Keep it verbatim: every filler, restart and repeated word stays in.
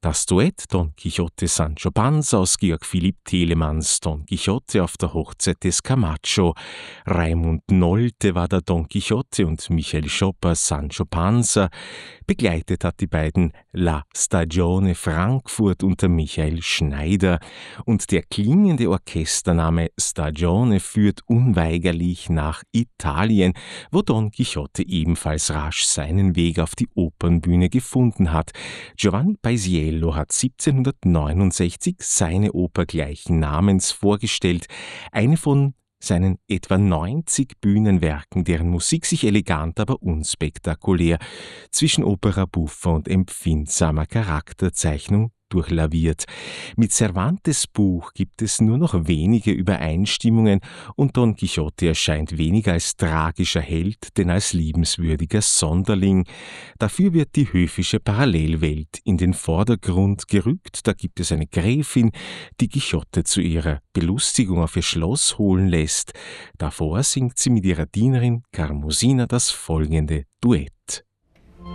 Das Duett Don Quixote-Sancho Panza aus Georg Philipp Telemanns Don Quixote auf der Hochzeit des Camacho. Raimund Nolte war der Don Quixote und Michael Schopper Sancho Panza. Begleitet hat die beiden La Stagione Frankfurt unter Michael Schneider. Und der klingende Orchestername Stagione führt unweigerlich nach Italien, wo Don Quixote ebenfalls rasch seinen Weg auf die Opernbühne gefunden hat. Giovanni Paisiello hat siebzehnhundertneunundsechzig seine Oper gleichen Namens vorgestellt, eine von seinen etwa neunzig Bühnenwerken, deren Musik sich elegant, aber unspektakulär zwischen Opera buffa und empfindsamer Charakterzeichnung durchlaviert. Mit Cervantes Buch gibt es nur noch wenige Übereinstimmungen und Don Quixote erscheint weniger als tragischer Held, denn als liebenswürdiger Sonderling. Dafür wird die höfische Parallelwelt in den Vordergrund gerückt. Da gibt es eine Gräfin, die Quixote zu ihrer Belustigung auf ihr Schloss holen lässt. Davor singt sie mit ihrer Dienerin Carmosina das folgende Duett.